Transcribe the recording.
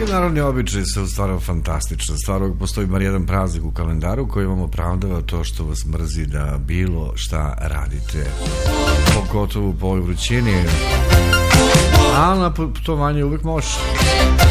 Neki narodni običaj se stvarno fantastičan. Stvarno postoji bar jedan praznik u kalendaru koji vam opravdava to što vas mrzi da bilo šta radite. Pogotovo po ovoj vrućini. A na putovanje uvek može.